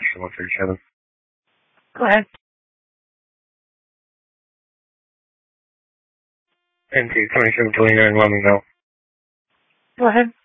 Rochester 137. Go ahead. NT 2729, let me know. Go ahead.